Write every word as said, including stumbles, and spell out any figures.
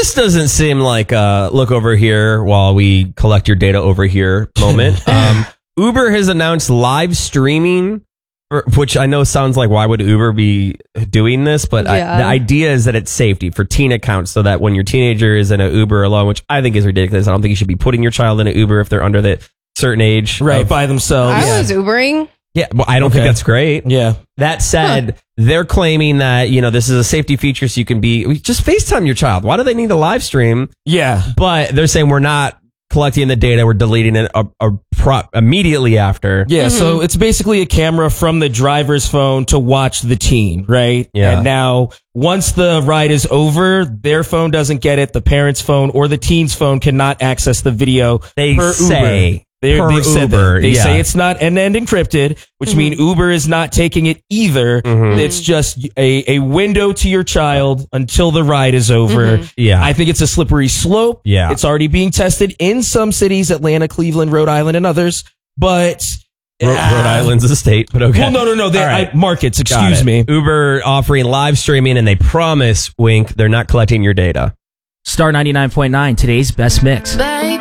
this doesn't seem like a look over here while we collect your data over here moment. um, Uber has announced live streaming, which I know sounds like why would Uber be doing this? But Yeah. I, the idea is that it's safety for teen accounts so that when your teenager is in an Uber alone, which I think is ridiculous. I don't think you should be putting your child in an Uber if they're under the certain age. Right, of- by themselves. I was Ubering. Yeah, well, I don't Okay. think that's great. Yeah. That said, they're claiming that, you know, this is a safety feature so you can be, just FaceTime your child. Why do they need a live stream? Yeah. But they're saying we're not collecting the data, we're deleting it a, a pro- immediately after. Yeah, so it's basically a camera from the driver's phone to watch the teen, right? Yeah. And now, once the ride is over, their phone doesn't get it, the parent's phone or the teen's phone cannot access the video. They per say. Uber. They, Per they've said Uber, that. They yeah. say it's not end-to-end encrypted, which means Uber is not taking it either. Mhm. It's just a, a window to your child until the ride is over. Yeah. I think it's a slippery slope. Yeah. It's already being tested in some cities, Atlanta, Cleveland, Rhode Island, and others. But Ro- Rhode Island's a state, but okay. well, no, no, no. They, All right. I, markets, Got excuse it. me. Uber offering live streaming, and they promise, wink, they're not collecting your data. Star ninety-nine point nine, today's best mix. Baby.